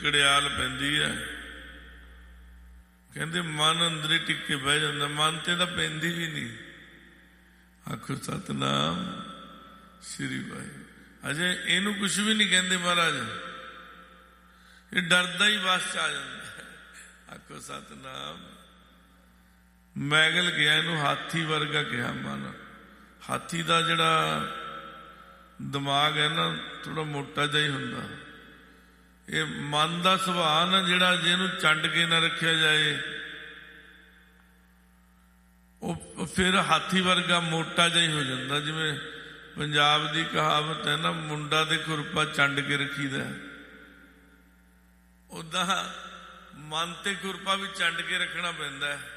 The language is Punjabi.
ਘੜਿਆਲ ਪੈਂਦੀ ਹੈ, ਕਹਿੰਦੇ ਮਨ ਅੰਦਰ ਹੀ ਟਿਕ ਕੇ ਬਹਿ ਜਾਂਦਾ, ਮਨ ਤੇ ਤਾਂ ਪੈਂਦੀ ਵੀ ਨਹੀਂ। ਆਖੋ ਸਤਿਨਾਮ ਸ੍ਰੀ ਵਾਹਿਗੁਰੂ। ਅਜੇ ਇਹਨੂੰ ਕੁਛ ਵੀ ਨਹੀਂ ਕਹਿੰਦੇ ਮਹਾਰਾਜ, ਇਹ ਡਰਦਾ ਹੀ ਬਸ ਚ ਆ ਜਾਂਦਾ। ਆਖੋ ਸਤਿਨਾਮ। ਮੈਗਲ ਕਿਹਾ ਇਹਨੂੰ, ਹਾਥੀ ਵਰਗਾ ਕਿਹਾ ਮਨ। ਹਾਥੀ ਦਾ ਜਿਹੜਾ ਦਿਮਾਗ ਹੈ ਨਾ ਥੋੜਾ ਮੋਟਾ ਜਿਹਾ ਹੀ ਹੁੰਦਾ। ਇਹ ਮਨ ਦਾ ਸੁਭਾਅ ਨਾ ਜਿਹੜਾ, ਜਿਹਨੂੰ ਛੱਡ ਕੇ ਨਾ ਰੱਖਿਆ ਜਾਏ ਉਹ ਫਿਰ ਹਾਥੀ ਵਰਗਾ ਮੋਟਾ ਜਿਹਾ ਹੀ ਹੋ ਜਾਂਦਾ। ਜਿਵੇਂ ਪੰਜਾਬ ਦੀ ਕਹਾਵਤ ਹੈ ਨਾ, ਮੁੰਡਾ ਦੇ ਖੁਰਪਾ ਚੰਡ ਕੇ ਰੱਖੀਦਾ, ਓਦਾਂ ਮਨ ਤੇ ਖੁਰਪਾ ਵੀ ਚੰਡ ਕੇ ਰੱਖਣਾ ਪੈਂਦਾ ਹੈ।